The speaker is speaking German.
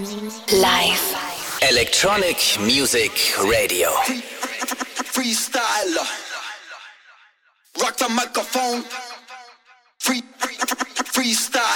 Live. Electronic Music Radio. Freestyler. Rock the microphone. Freestyle.